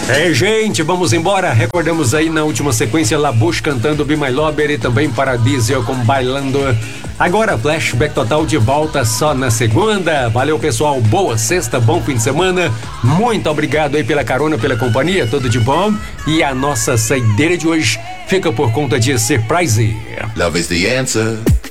É, gente, vamos embora. Recordamos aí na última sequência La Bush cantando Be My Lover e também Paradisio com Bailando. Agora, Flashback Total de volta só na segunda. Valeu, pessoal. Boa sexta, bom fim de semana. Muito obrigado aí pela carona, pela companhia. Tudo de bom. E a nossa saideira de hoje fica por conta de Surprise. Love is the answer.